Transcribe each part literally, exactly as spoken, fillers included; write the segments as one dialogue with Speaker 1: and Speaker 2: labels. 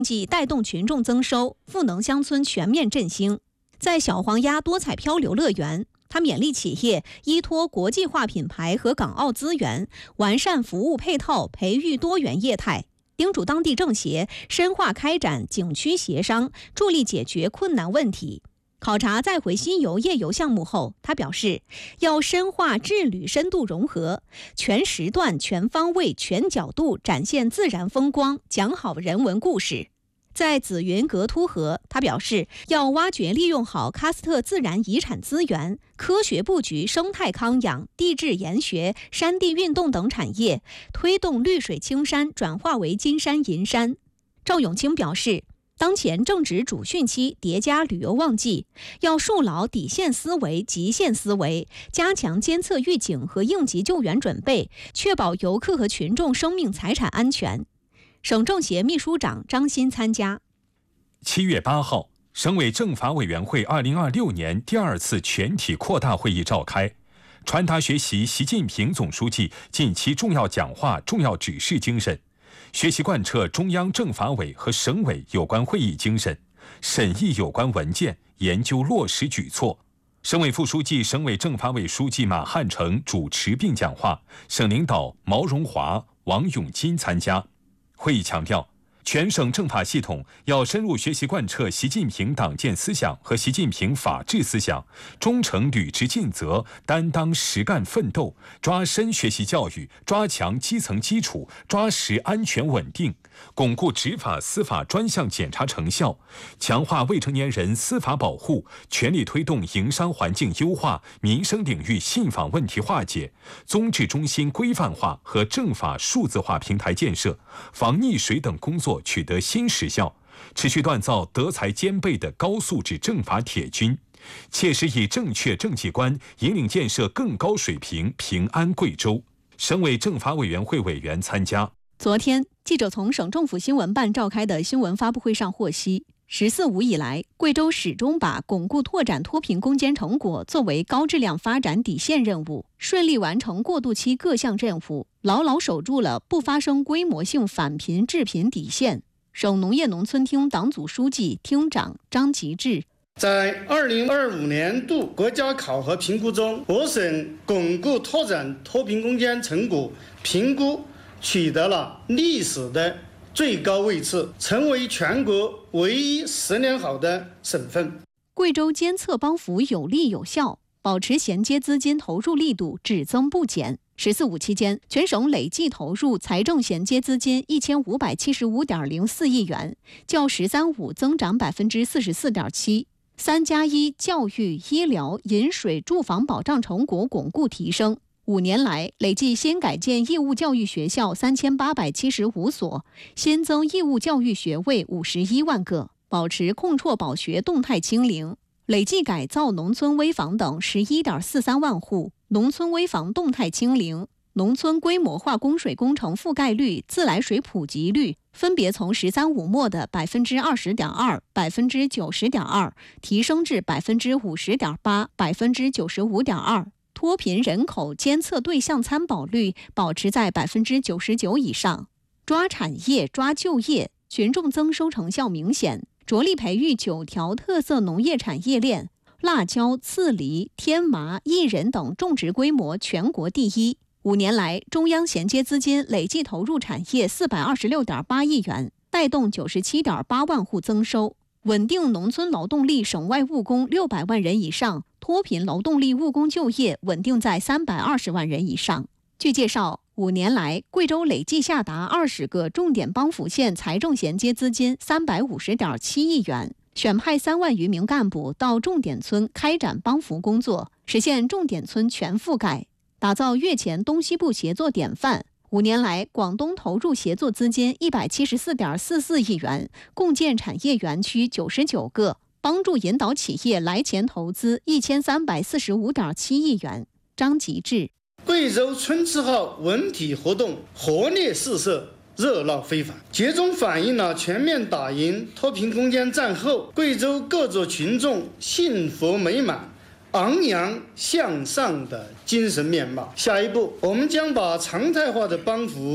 Speaker 1: 济带动群众增收，赋能乡村全面振兴。在小黄鸭多彩漂流乐园，他勉励企业依托国际化品牌和港澳资源，完善服务配套，培育多元业态。叮嘱当地政协深化开展景区协商，助力解决困难问题。考察再回西游夜游项目后，他表示，要深化智旅深度融合，全时段、全方位、全角度展现自然风光，讲好人文故事。在紫云格凸河，他表示，要挖掘利用好喀斯特自然遗产资源，科学布局生态康养、地质研学、山地运动等产业，推动绿水青山转化为金山银山。赵永清表示，当前正值主汛期叠加旅游旺季，要树牢底线思维、极限思维，加强监测预警和应急救援准备，确保游客和群众生命财产安全。省政协秘书长张欣参加。
Speaker 2: 七月八号，省委政法委员会二零二六年第二次全体扩大会议召开，传达学习习近平总书记近期重要讲话、重要指示精神，学习贯彻中央政法委和省委有关会议精神，审议有关文件，研究落实举措。省委副书记、省委政法委书记马汉成主持并讲话，省领导毛荣华、王永金参加。会议强调，全省政法系统要深入学习贯彻习近平党建思想和习近平法治思想，忠诚履职尽责，担当实干奋斗，抓深学习教育，抓强基层基础，抓实安全稳定，巩固执法司法专项检查成效，强化未成年人司法保护，全力推动营商环境优化、民生领域信访问题化解、综治中心规范化和政法数字化平台建设，防溺水等工作取得新实效，持续锻造德才兼备的高素质政法铁军，切实以正确政绩观引领建设更高水平平安贵州。省委政法委员会委员参加。
Speaker 1: 昨天，记者从省政府新闻办召开的新闻发布会上获悉，十四五以来，贵州始终把巩固拓展脱贫攻坚成果作为高质量发展底线任务，顺利完成过渡期各项任务，牢牢守住了不发生规模性返贫致贫底线。省农业农村厅党组书记、厅长张吉志
Speaker 3: 在二零二五年度国家考核评估中，我省巩固拓展脱贫攻坚成果评估取得了历史的最高位次，成为全国唯一十年好的省份。
Speaker 1: 贵州监测帮扶有力有效，保持衔接资金投入力度只增不减。十四五期间，全省累计投入财政衔接资金一千五百七十五点零四亿元，较“十三五”增长百分之四十四点七。三加一教育、医疗、饮水、住房保障成果巩固提升。五年来，累计新改建义务教育学校三千八百七十五所，新增义务教育学位五十一万个，保持空辍保学动态清零。累计改造农村危房等十一点四三万户，农村危房动态清零。农村规模化供水工程覆盖率、自来水普及率分别从“十三五”末的百分之二十点二、百分之九十点二提升至百分之五十点八、百分之九十五点二。脱贫人口监测对象参保率保持在百分之九十九以上。抓产业、抓就业，群众增收成效明显，着力培育九条特色农业产业链，辣椒、刺梨、天麻、薏仁等种植规模全国第一。五年来，中央衔接资金累计投入产业四百二十六点八亿元，带动九十七点八万户增收，稳定农村劳动力省外务工六百万人以上，脱贫劳动力务工就业稳定在三百二十万人以上。据介绍，五年来，贵州累计下达二十个重点帮扶县财政衔接资金三百五十点七亿元，选派三万余名干部到重点村开展帮扶工作，实现重点村全覆盖，打造粤黔东西部协作典范。五年来，广东投入协作资金一百七十四点四四亿元，共建产业园区九十九个，帮助引导企业来钱投资一千三百四十五点七亿元。张吉志，
Speaker 3: 贵州春次号文体活动活力四射，热闹非凡，集中反映了全面打赢脱贫攻坚战后贵州各族群众幸福美满、昂扬向上的精神面貌。下一步，我们将把常态化的帮扶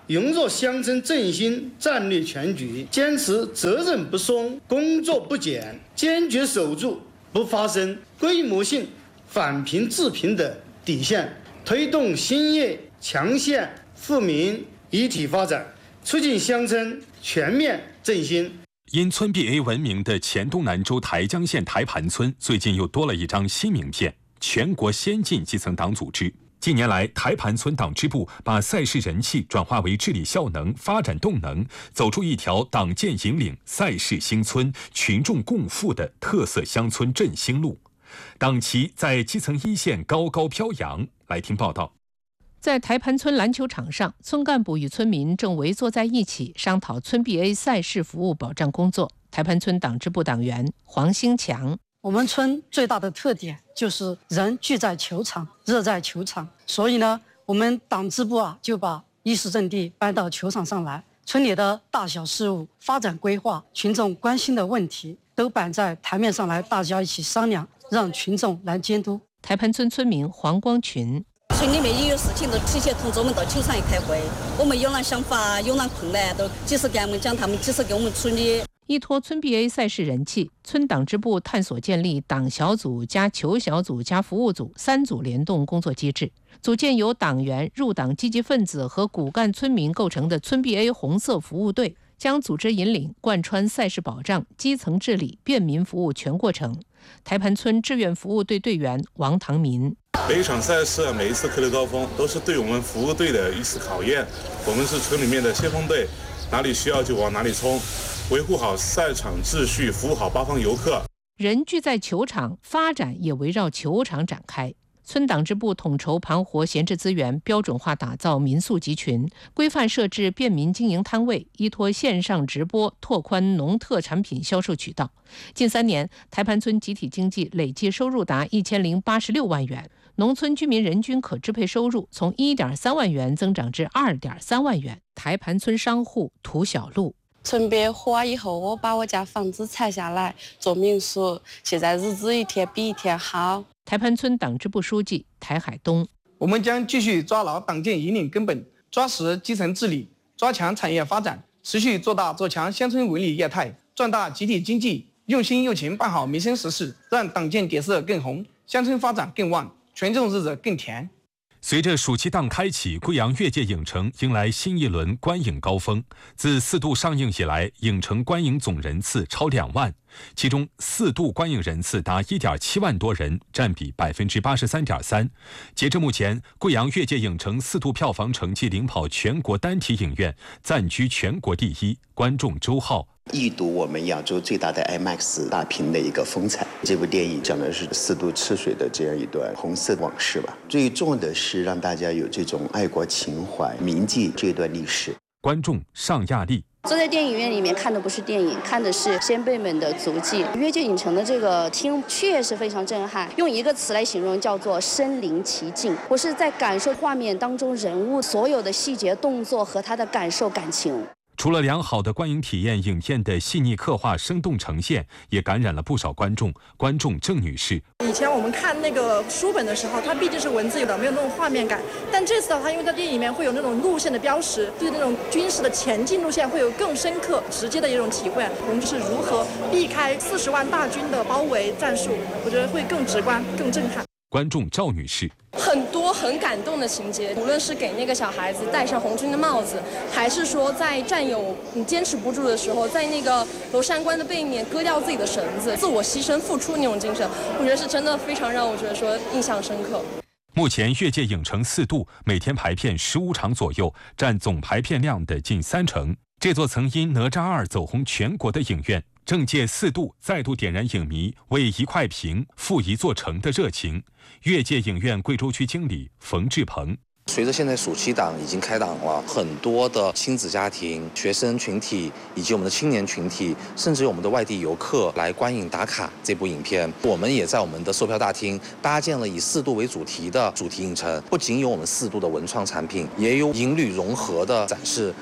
Speaker 3: 融入乡村振兴战略全局，坚持责任不松、工作不减，坚决守住不发生规模性返贫致贫的底线，推动兴业强县富民一体发展，促进乡村全面振兴。
Speaker 2: 因村 B A 闻名的黔东南州台江县台盘村，最近又多了一张新名片——全国先进基层党组织。近年来，台盘村党支部把赛事人气转化为治理效能、发展动能，走出一条党建引领、赛事兴村、群众共富的特色乡村振兴路。党旗在基层一线高高飘扬。来听报道。
Speaker 4: 在台盘村篮球场上，村干部与村民正围坐在一起商讨村 B A 赛事服务保障工作。台盘村党支部党员黄兴强：
Speaker 5: 我们村最大的特点就是人聚在球场，热在球场，所以呢，我们党支部啊就把议事阵地搬到球场上来，村里的大小事务、发展规划、群众关心的问题都摆在台面上来，大家一起商量，让群众来监督。
Speaker 4: 台盘村村民黄光群：
Speaker 6: 村里面一有事情都提前通知我们到球场一开会，我们有哪想法、有哪困难都及时给他们讲，他们及时给我们处理。
Speaker 4: 依托村 B A 赛事人气，村党支部探索建立党小组加球小组加服务组三组联动工作机制，组建由党员、入党积极分子和骨干村民构成的村 B A 红色服务队，将组织引领贯穿赛事保障、基层治理、便民服务全过程。台盘村志愿服务队队员王唐民：
Speaker 7: 每一场赛事、每一次客流高峰，都是对我们服务队的一次考验。我们是村里面的先锋队，哪里需要就往哪里冲，维护好赛场秩序，服务好八方游客。
Speaker 4: 人聚在球场，发展也围绕球场展开。村党支部统筹盘活闲置资源，标准化打造民宿集群，规范设置便民经营摊位，依托线上直播拓宽农特产品销售渠道。近三年，台盘村集体经济累计收入达一千零八十六万元，农村居民人均可支配收入从一点三万元增长至二点三万元。台盘村商户涂小璐：
Speaker 8: 村边火以后，我把我家房子拆下来做民宿，现在日子一天比一天好。
Speaker 4: 台盘村党支部书记台海东：
Speaker 9: 我们将继续抓牢党建引领根本，抓实基层治理，抓强产业发展，持续做大做强乡村文旅业态，壮大集体经济，用心用情办好民生实事，让党建点色更红，乡村发展更旺，群众日子更甜。
Speaker 2: 随着暑期档开启，贵阳越界影城迎来新一轮观影高峰。自四度上映以来，影城观影总人次超两万，其中四度观影人次达一点七万多人，占比百分之八十三点三。截至目前，贵阳越界影城四度票房成绩领跑全国单体影院，暂居全国第一。观众周浩：
Speaker 10: 一睹我们亚洲最大的 IMAX 大屏的一个风采。这部电影讲的是四渡赤水的这样一段红色往事吧。最重要的是让大家有这种爱国情怀，铭记这段历史。
Speaker 2: 观众尚亚丽：
Speaker 11: 坐在电影院里面看的不是电影，看的是先辈们的足迹。越界影城的这个厅确实非常震撼，用一个词来形容叫做身临其境。我是在感受画面当中人物所有的细节动作和他的感受感情。
Speaker 2: 除了良好的观影体验，影片的细腻刻画、生动呈现也感染了不少观众。观众郑女士：
Speaker 12: 以前我们看那个书本的时候，它毕竟是文字有的，没有那种画面感。但这次的话，因为在电影里面会有那种路线的标识，对那种军事的前进路线会有更深刻、直接的一种体会。我们就是如何避开四十万大军的包围战术，我觉得会更直观、更震撼。
Speaker 2: 观众赵女士：
Speaker 13: 很多很感动的情节，无论是给那个小孩子戴上红军的帽子，还是说在战友你坚持不住的时候，在那个娄山关的背面割掉自己的绳子，自我牺牲付出那种精神，我觉得是真的非常让我觉得说印象深刻。
Speaker 2: 目前越界影城四渡每天排片十五场左右，占总排片量的近三成。这座曾因哪吒二走红全国的影院，正借四渡再度点燃影迷为一块屏复一座城的热情。越界影院贵州区经理冯志鹏：
Speaker 14: 随着现在暑期档已经开档了，很多的亲子家庭、学生群体以及我们的青年群体，甚至有我们的外地游客来观影打卡这部影片。我们也在我们的售票大厅搭建了以四渡为主题的主题影城，不仅有我们四渡的文创产品，也有影旅融合的展示。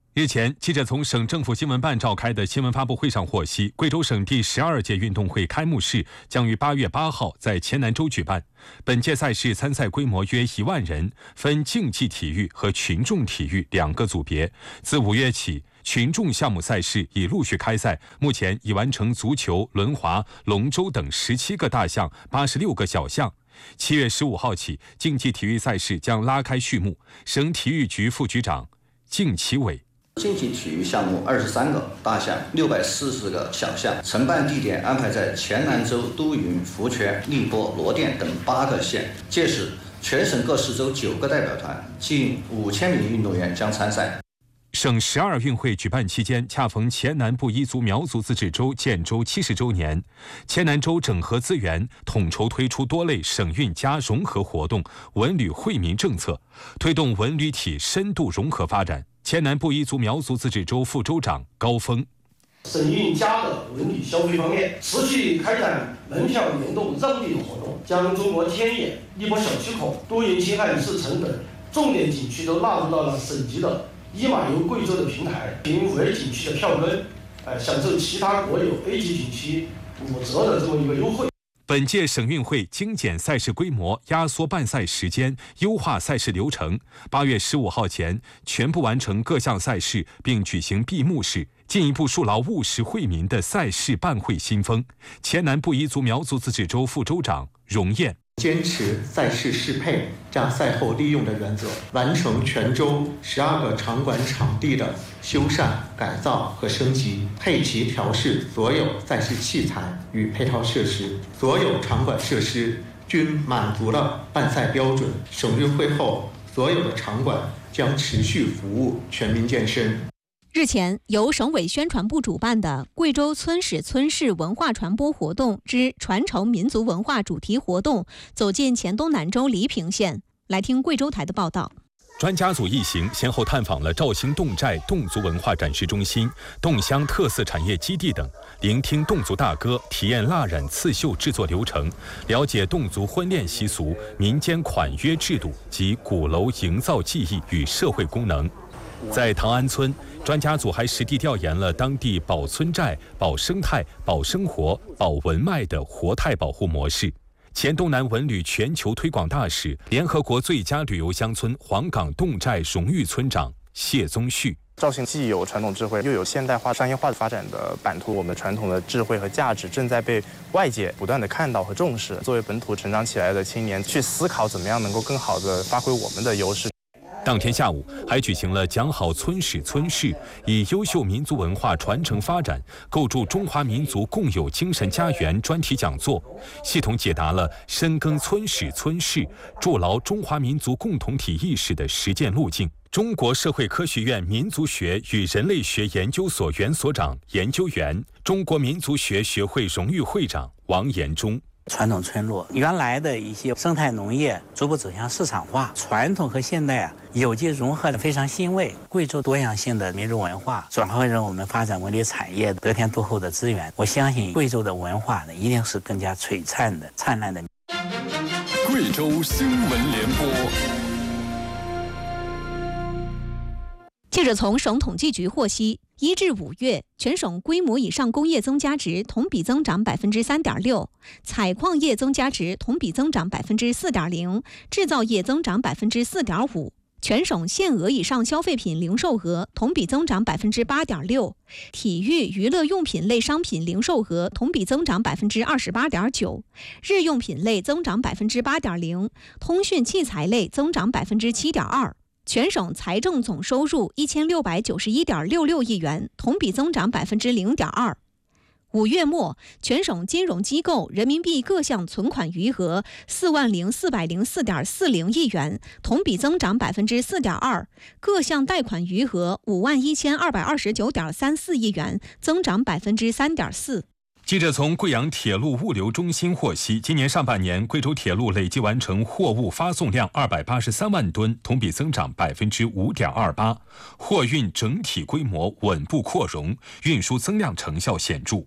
Speaker 2: 日前，记者从省政府新闻办召开的新闻发布会上获悉，贵州省第十二届运动会开幕式将于八月八号在黔南州举办。本届赛事参赛规模约一万人，分竞技体育和群众体育两个组别。自五月起，群众项目赛事已陆续开赛，目前已完成足球、轮滑、龙舟等十七个大项、八十六个小项。七月十五号起，竞技体育赛事将拉开序幕。省体育局副局长靳其伟。
Speaker 15: 竞技体育项目二十三个大项，六百四十个小项，承办地点安排在黔南州、都匀、福泉、荔波、罗店等八个县。届时，全省各市州九个代表团，近五千名运动员将参赛。
Speaker 2: 省十二运会举办期间，恰逢黔南布依族苗族自治州建州七十周年，黔南州整合资源，统筹推出多类省运加融合活动，文旅惠民政策，推动文旅体深度融合发展。黔南布依族苗族自治州副州长高峰。
Speaker 16: 省运加的文旅消费方面，持续开展门票联动让利活动，将中国天眼、荔波小区口、都匀青海市城等重点景区都纳入到了省级的一码游贵州的平台，凭五 A 景区的票根，呃，享受其他国有 A 级景区五折的这么一个优惠。
Speaker 2: 本届省运会精简赛事规模，压缩办赛时间，优化赛事流程。八月十五号前全部完成各项赛事，并举行闭幕式，进一步树牢务实惠民的赛事办会新风。黔南布依族苗族自治州副州长荣燕。
Speaker 17: 坚持赛事适配加赛后利用的原则，完成全州十二个场馆场地的修缮、改造和升级，配齐调试所有赛事器材与配套设施，所有场馆设施均满足了办赛标准。省运会后，所有的场馆将持续服务全民健身。
Speaker 1: 日前，由省委宣传部主办的贵州村史村市文化传播活动之传承民族文化主题活动走进黔东南州黎平县。来听贵州台的报道。
Speaker 2: 专家组一行先后探访了肇兴侗寨侗族文化展示中心、侗乡特色产业基地等，聆听侗族大歌，体验蜡染刺绣制作流程，了解侗族婚恋习俗、民间款约制度及鼓楼营造技艺与社会功能。在唐安村，专家组还实地调研了当地保村寨、保生态、保生活、保文脉的活态保护模式。黔东南文旅全球推广大使、联合国最佳旅游乡村黄岗侗寨荣誉村长谢宗旭。
Speaker 18: 肇兴既有传统智慧，又有现代化、商业化发展的版图，我们传统的智慧和价值正在被外界不断的看到和重视。作为本土成长起来的青年，去思考怎么样能够更好的发挥我们的优势。
Speaker 2: 当天下午还举行了讲好村史村事，以优秀民族文化传承发展，构筑中华民族共有精神家园专题讲座，系统解答了深耕村史村事、筑牢中华民族共同体意识的实践路径。中国社会科学院民族学与人类学研究所原所长、研究员、中国民族学学会荣誉会长王延忠。
Speaker 19: 传统村落原来的一些生态农业逐步走向市场化，传统和现代啊有机融合的非常欣慰。贵州多样性的民族文化转化成我们发展文旅产业得天独厚的资源，我相信贵州的文化呢一定是更加璀璨的、灿烂的。
Speaker 20: 贵州新闻联播。
Speaker 1: 记者从省统计局获悉，一至五月，全省规模以上工业增加值同比增长百分之三点六，采矿业增加值同比增长百分之四点零，制造业增长百分之四点五。全省限额以上消费品零售额同比增长百分之八点六，体育娱乐用品类商品零售额同比增长百分之二十八点九，日用品类增长百分之八点零，通讯器材类增长百分之七点二。全省财政总收入一千六百九十一点六六亿元，同比增长百分之零点二。五月末，全省金融机构人民币各项存款余额四万零四百零四点四零亿元，同比增长百分之四点二；各项贷款余额五万一千二百二十九点三四亿元，增长百分之三点四。
Speaker 2: 记者从贵阳铁路物流中心获悉，今年上半年贵州铁路累计完成货物发送量二百八十三万吨，同比增长百分之五点二八，货运整体规模稳步扩容，运输增量成效显著。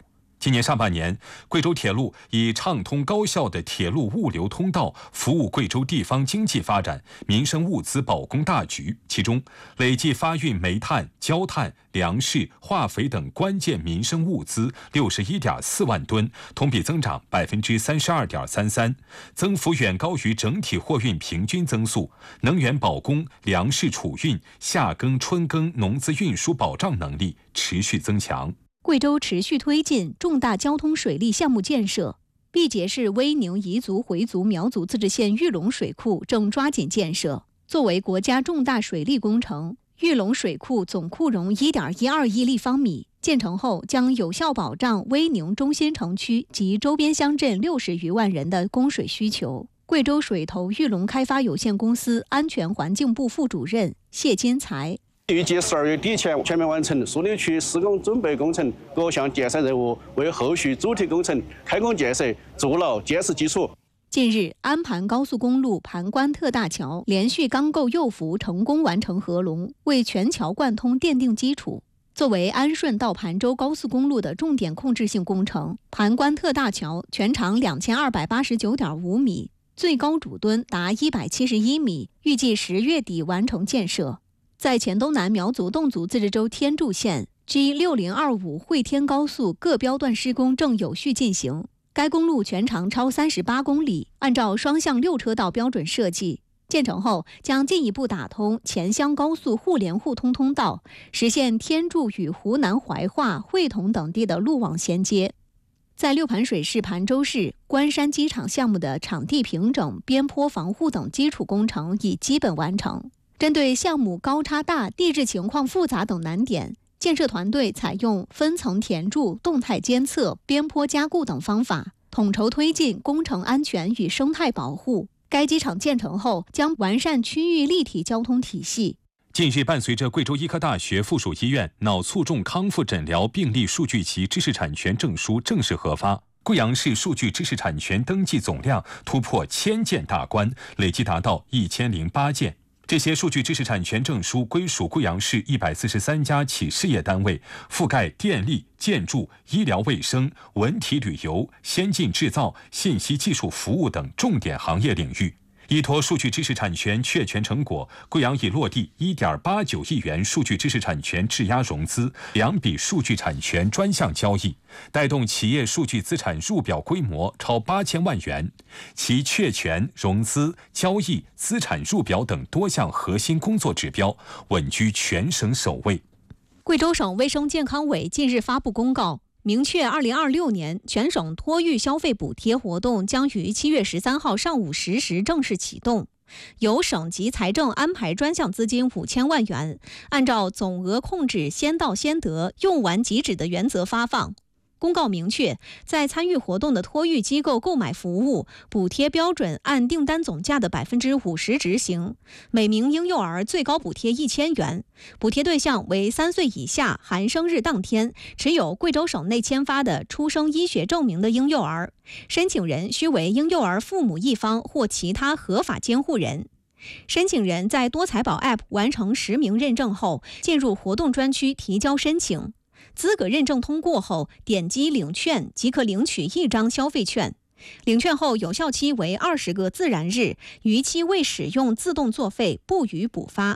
Speaker 2: 今年上半年，贵州铁路以畅通高效的铁路物流通道，服务贵州地方经济发展、民生物资保供大局。其中，累计发运煤炭、焦炭、粮食、化肥等关键民生物资六十一点四万吨，同比增长百分之三十二点三三，增幅远高于整体货运平均增速。能源保供、粮食储运、夏耕、春耕农资运输保障能力持续增强。
Speaker 1: 贵州持续推进重大交通水利项目建设。毕节市威宁彝族回族苗族自治县玉龙水库正抓紧建设。作为国家重大水利工程，玉龙水库总库容 一点一二亿立方米，建成后将有效保障威宁中心城区及周边乡镇六十余万人的供水需求。贵州水投玉龙开发有限公司安全环境部副主任谢金才。
Speaker 21: 预计十二月底前全面完成苏柳区施工准备工程各项建设任务，为后续主体工程开工建设筑牢坚实基础。
Speaker 1: 近日，安盘高速公路盘关特大桥连续钢构幼幅成功完成合龙，为全桥贯通奠定基础。作为安顺到盘州高速公路的重点控制性工程，盘关特大桥全长两千二百八十九点五米，最高主墩达一百七十一米，预计十月底完成建设。在黔东南苗族侗族自治州天柱县 G 六零二五汇天高速各标段施工正有序进行。该公路全长超三十八公里，按照双向六车道标准设计。建成后将进一步打通黔湘高速互联互通通道，实现天柱与湖南怀化、会同等地的路网衔接。在六盘水市盘州市关山机场项目的场地平整、边坡防护等基础工程已基本完成。针对项目高差大、地质情况复杂等难点，建设团队采用分层填筑、动态监测、边坡加固等方法，统筹推进工程安全与生态保护。该机场建成后，将完善区域立体交通体系。
Speaker 2: 近日，伴随着贵州医科大学附属医院脑卒中康复诊疗病例数据及知识产权证书正式核发，贵阳市数据知识产权登记总量突破千件大关，累计达到一千零八件。这些数据知识产权证书归属贵阳市一百四十三家企事业单位，覆盖电力、建筑、医疗卫生、文体旅游、先进制造、信息技术服务等重点行业领域。依托数据知识产权确权成果，贵阳已落地 一点八九亿元数据知识产权质押融资，两笔数据产权专项交易，带动企业数据资产入表规模超八千万元，其确权、融资、交易、资产入表等多项核心工作指标稳居全省首位。
Speaker 1: 贵州省卫生健康委近日发布公告，明确二零二六年全省托育消费补贴活动将于七月十三号上午十时正式启动，由省级财政安排专项资金五千万元，按照总额控制先到先得、用完即止的原则发放。公告明确，在参与活动的托育机构购买服务，补贴标准按订单总价的百分之五十执行，每名婴幼儿最高补贴一千元，补贴对象为三岁以下含生日当天持有贵州省内签发的出生医学证明的婴幼儿，申请人需为婴幼儿父母一方或其他合法监护人。申请人在多财保 App 完成实名认证后，进入活动专区提交申请。资格认证通过后，点击领券即可领取一张消费券。领券后有效期为二十个自然日，逾期未使用自动作废，不予补发。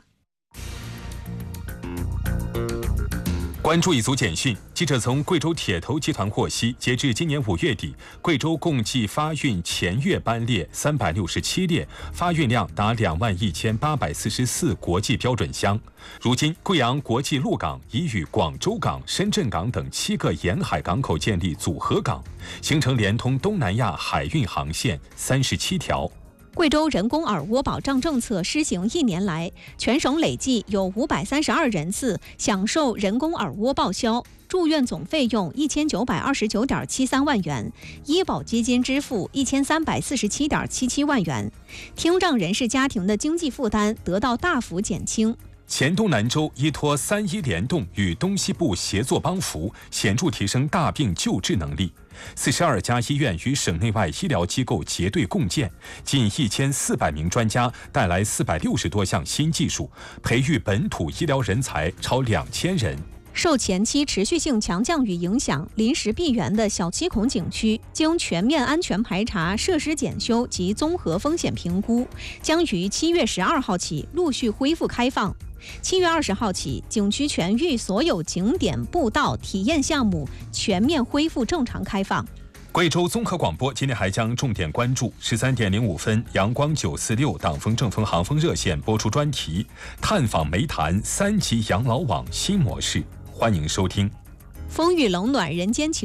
Speaker 2: 关注一组简讯，记者从贵州铁头集团获悉，截至今年五月底，贵州共计发运前月班列三百六十七列，发运量达两万一千八百四十四国际标准箱。如今，贵阳国际陆港已与广州港、深圳港等七个沿海港口建立组合港，形成连通东南亚海运航线三十七条。
Speaker 1: 贵州人工耳蜗保障政策施行一年来，全省累计有五百三十二人次享受人工耳蜗报销，住院总费用一千九百二十九点七三万元，医保基金支付一千三百四十七点七七万元，听障人士家庭的经济负担得到大幅减轻。
Speaker 2: 黔东南州依托三医联动与东西部协作帮扶，显著提升大病救治能力。四十二家医院与省内外医疗机构结对共建，近一千四百名专家带来四百六十多项新技术，培育本土医疗人才超两千人。
Speaker 1: 受前期持续性强降雨影响，临时闭园的小七孔景区经全面安全排查、设施检修及综合风险评估，将于七月十二号起陆续恢复开放。七月二十号起，景区全域所有景点、步道、体验项目全面恢复正常开放。
Speaker 2: 贵州综合广播今天还将重点关注十三点零五分，阳光九四六党风正风航风热线播出专题，探访煤炭三级养老网新模式，欢迎收听。
Speaker 1: 风雨冷暖人间情。